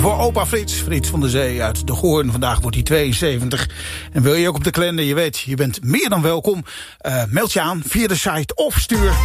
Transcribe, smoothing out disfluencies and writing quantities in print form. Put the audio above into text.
voor opa Frits. Frits van der Zee uit De Goorn. Vandaag wordt hij 72. En wil je ook op de kalender, je weet, je bent meer dan welkom. Meld je aan via de site of stuur